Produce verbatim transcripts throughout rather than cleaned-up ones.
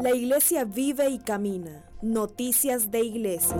La Iglesia vive y camina. Noticias de Iglesia.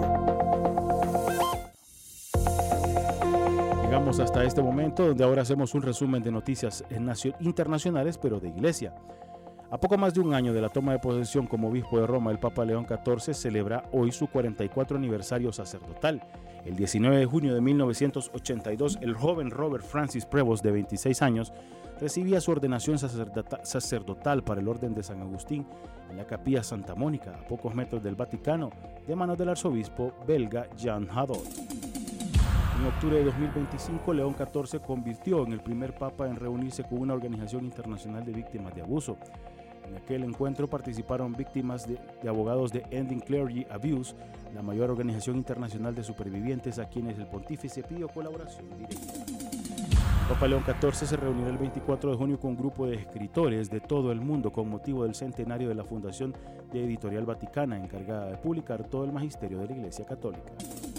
Llegamos hasta este momento donde ahora hacemos un resumen de noticias internacionales, pero de Iglesia. A poco más de un año de la toma de posesión como obispo de Roma, el Papa León catorce celebra hoy su cuarenta y cuatro aniversario sacerdotal. El diecinueve de junio de mil novecientos ochenta y dos, el joven Robert Francis Prevost, de veintiséis años, recibía su ordenación sacerdotal para el Orden de San Agustín en la Capilla Santa Mónica, a pocos metros del Vaticano, de manos del arzobispo belga Jan Hadot. En octubre de dos mil veinticinco, León catorce se convirtió en el primer papa en reunirse con una organización internacional de víctimas de abuso. En aquel encuentro participaron víctimas de, de abogados de Ending Clergy Abuse, la mayor organización internacional de supervivientes a quienes el pontífice pidió colaboración directa. El Papa León catorce se reunirá el veinticuatro de junio con un grupo de escritores de todo el mundo con motivo del centenario de la fundación de Editorial Vaticana, encargada de publicar todo el magisterio de la Iglesia Católica.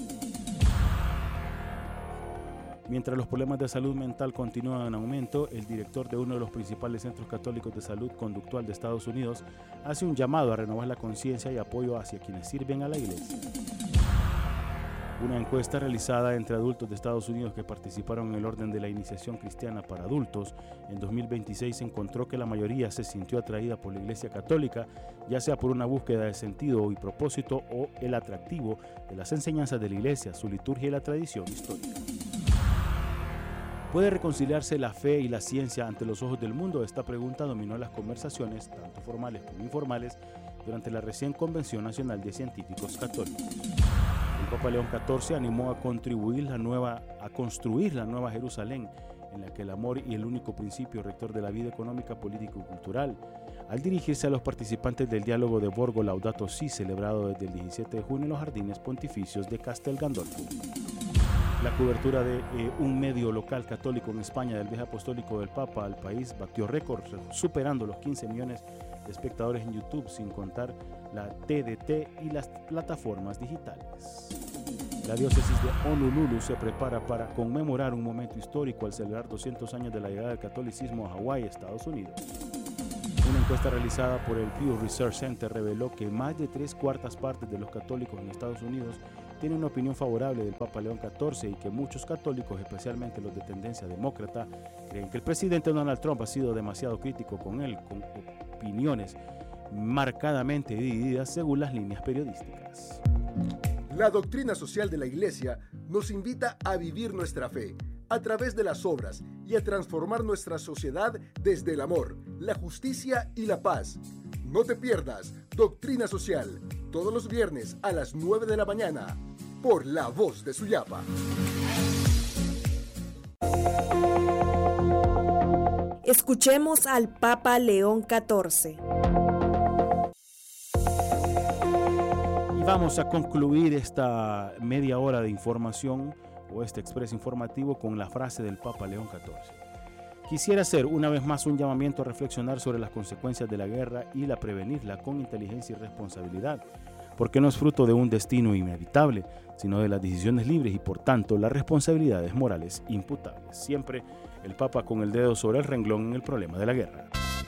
Mientras los problemas de salud mental continúan en aumento, el director de uno de los principales centros católicos de salud conductual de Estados Unidos hace un llamado a renovar la conciencia y apoyo hacia quienes sirven a la Iglesia. Una encuesta realizada entre adultos de Estados Unidos que participaron en el orden de la iniciación cristiana para adultos en dos mil veintiséis encontró que la mayoría se sintió atraída por la Iglesia Católica, ya sea por una búsqueda de sentido y propósito o el atractivo de las enseñanzas de la Iglesia, su liturgia y la tradición histórica. ¿Puede reconciliarse la fe y la ciencia ante los ojos del mundo? Esta pregunta dominó las conversaciones, tanto formales como informales, durante la recién Convención Nacional de Científicos Católicos. El Papa León catorce animó a, contribuir la nueva, a construir la nueva Jerusalén, en la que el amor y el único principio rector de la vida económica, política y cultural, al dirigirse a los participantes del diálogo de Borgo Laudato Si, celebrado desde el diecisiete de junio en los jardines pontificios de Castel Gandolfo. La cobertura de eh, un medio local católico en España del viaje apostólico del Papa al país batió récord, superando los quince millones de espectadores en YouTube, sin contar la T D T y las plataformas digitales. La diócesis de Honolulu se prepara para conmemorar un momento histórico al celebrar doscientos años de la llegada del catolicismo a Hawái, Estados Unidos. Una encuesta realizada por el Pew Research Center reveló que más de tres cuartas partes de los católicos en Estados Unidos tienen una opinión favorable del Papa León catorce y que muchos católicos, especialmente los de tendencia demócrata, creen que el presidente Donald Trump ha sido demasiado crítico con él, con opiniones marcadamente divididas según las líneas periodísticas. La doctrina social de la Iglesia nos invita a vivir nuestra fe a través de las obras y a transformar nuestra sociedad desde el amor, la justicia y la paz. No te pierdas Doctrina Social, todos los viernes a las nueve de la mañana, por La Voz de Suyapa. Escuchemos al Papa León catorce. Y vamos a concluir esta media hora de información o este expreso informativo con la frase del Papa León catorce. Quisiera hacer una vez más un llamamiento a reflexionar sobre las consecuencias de la guerra y la prevenirla con inteligencia y responsabilidad, porque no es fruto de un destino inevitable, sino de las decisiones libres y por tanto las responsabilidades morales imputables. Siempre el Papa con el dedo sobre el renglón en el problema de la guerra.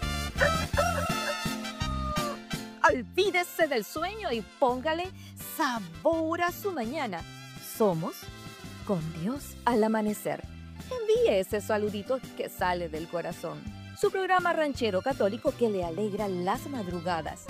Olvídese del sueño y póngale sabor a su mañana. Somos con Dios al amanecer. Envíe ese saludito que sale del corazón. Su programa ranchero católico que le alegra las madrugadas.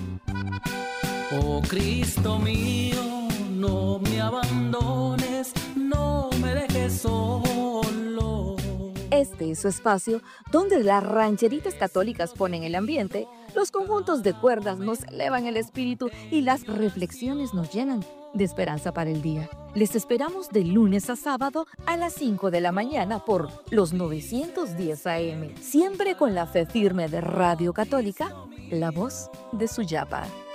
Oh Cristo mío, no me abandones, no me dejes solo. Este es su espacio donde las rancheritas católicas ponen el ambiente, los conjuntos de cuerdas nos elevan el espíritu y las reflexiones nos llenan de esperanza para el día. Les esperamos de lunes a sábado a las cinco de la mañana por los novecientos diez A M, siempre con la fe firme de Radio Católica, la voz de Suyapa.